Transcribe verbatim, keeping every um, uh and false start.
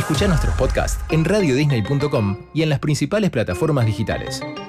Escuchá nuestros podcasts en radio disney punto com y en las principales plataformas digitales.